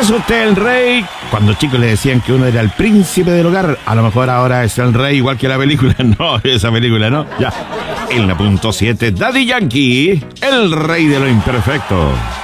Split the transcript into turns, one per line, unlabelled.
¿Es usted el rey? Cuando chicos le decían que uno era el príncipe del hogar, a lo mejor ahora es el rey igual que la película. No, esa película no. Ya. En la punto 7, Daddy Yankee, el rey de lo imperfecto.